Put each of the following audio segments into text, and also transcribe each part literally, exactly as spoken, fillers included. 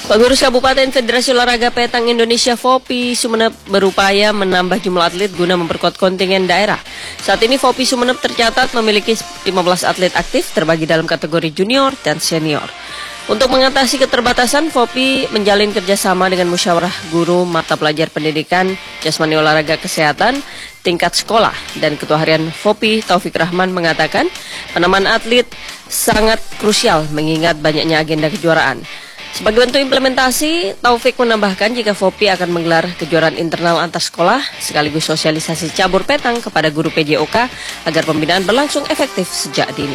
Pengurus Kabupaten Federasi Olahraga Petang Indonesia FOPI Sumeneb berupaya menambah jumlah atlet guna memperkuat kontingen daerah. Saat ini FOPI Sumeneb tercatat memiliki lima belas atlet aktif terbagi dalam kategori junior dan senior. Untuk mengatasi keterbatasan, FOPI menjalin kerjasama dengan musyawarah guru mata pelajar pendidikan jasmani olahraga kesehatan tingkat sekolah, dan Ketua Harian FOPI Taufik Rahman mengatakan penambahan atlet sangat krusial mengingat banyaknya agenda kejuaraan. Sebagai bentuk implementasi, Taufik menambahkan jika FOPI akan menggelar kejuaraan internal antar sekolah sekaligus sosialisasi cabur petang kepada guru P J O K agar pembinaan berlangsung efektif sejak dini.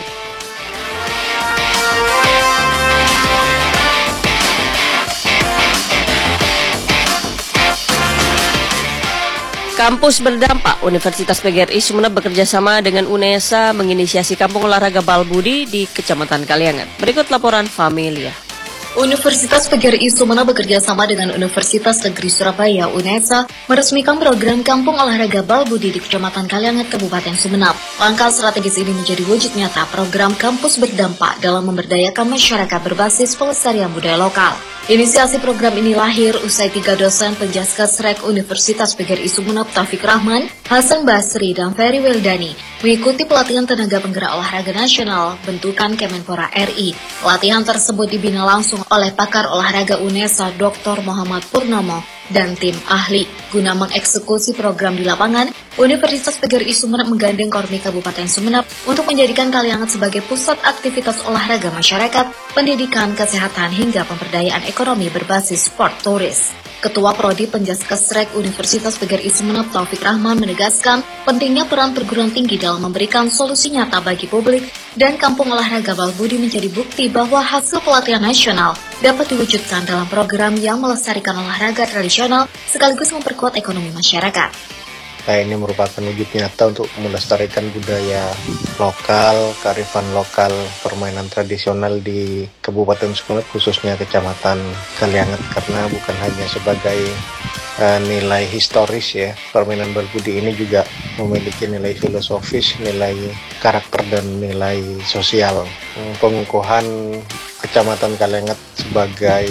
Kampus berdampak, Universitas P G R I Sumeneb bekerjasama dengan UNESA menginisiasi Kampung Olahraga Balbudi di Kecamatan Kaliangat. Berikut laporan Familia. Universitas P G R I Sumeneb bekerja sama dengan Universitas Negeri Surabaya (UNESA) meresmikan program Kampung Olahraga Balbudi di Kecamatan Kaliangat, Kabupaten Sumeneb. Langkah strategis ini menjadi wujud nyata program kampus berdampak dalam memberdayakan masyarakat berbasis pelestarian budaya lokal. Inisiasi program ini lahir usai tiga dosen Penjaskesrek Universitas P G R I Sumeneb Taufik Rahman, Hasan Basri, dan Ferry Weldani mengikuti pelatihan tenaga penggerak olahraga nasional bentukan Kemenpora R I. Pelatihan tersebut dibina langsung oleh pakar olahraga UNESA Doktor Muhammad Purnomo dan tim ahli. Guna mengeksekusi program di lapangan, Universitas P G R I Sumeneb menggandeng Kormi Kabupaten Sumeneb untuk menjadikan Kaliangat sebagai pusat aktivitas olahraga masyarakat, pendidikan, kesehatan, hingga pemberdayaan ekonomi berbasis sport turis. Ketua Prodi Penjaskesrek Universitas P G R I Sumeneb Taufik Rahman menegaskan pentingnya peran perguruan tinggi dalam memberikan solusi nyata bagi publik, dan Kampung Olahraga Balbudi menjadi bukti bahwa hasil pelatihan nasional dapat diwujudkan dalam program yang melestarikan olahraga tradisional sekaligus memperkuat ekonomi masyarakat. Nah, ini merupakan wujud nyata untuk melestarikan budaya lokal, kearifan lokal, permainan tradisional di Kabupaten Sumeneb, khususnya Kecamatan Kaliangat, karena bukan hanya sebagai uh, nilai historis ya, permainan Balbudi ini juga memiliki nilai filosofis, nilai karakter, dan nilai sosial. Pengukuhan Kecamatan Kaliangat sebagai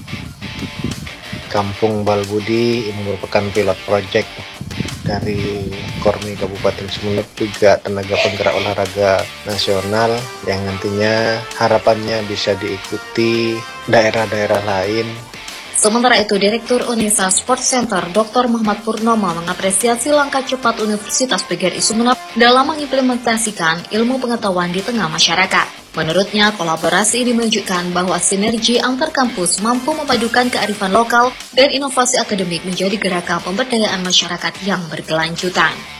Kampung Balbudi ini merupakan pilot project dari Kormi Kabupaten Sumeneb, juga tenaga penggerak olahraga nasional yang nantinya harapannya bisa diikuti daerah-daerah lain. Sementara itu, Direktur UNESA Sport Center Doktor Muhammad Purnomo mengapresiasi langkah cepat Universitas P G R I Sumeneb dalam mengimplementasikan ilmu pengetahuan di tengah masyarakat. Menurutnya, kolaborasi ini menunjukkan bahwa sinergi antar kampus mampu memadukan kearifan lokal dan inovasi akademik menjadi gerakan pemberdayaan masyarakat yang berkelanjutan.